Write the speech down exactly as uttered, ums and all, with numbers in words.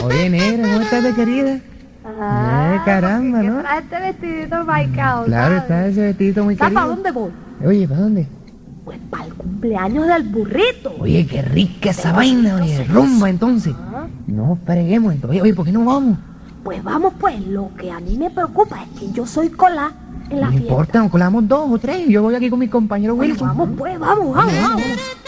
Oye, negra, ¿cómo estás, de querida? Ah, Eh, caramba, que ¿no? traes este vestidito marcado, Claro, ¿sabes? está ese vestidito muy ¿Sabes querido. para dónde voy? Oye, ¿para dónde? Pues para el cumpleaños del burrito. Oye, qué rica esa Del vaina, burrito oye. se- Rumba, entonces. Ah, No freguemos, entonces. Oye, ¿por qué no vamos? Pues vamos, pues, lo que a mí me preocupa es que yo soy cola en la No fiesta. importa, nos colamos dos o tres. Yo voy aquí con mi compañero Pues Wilson. vamos, pues, vamos, vamos, vamos.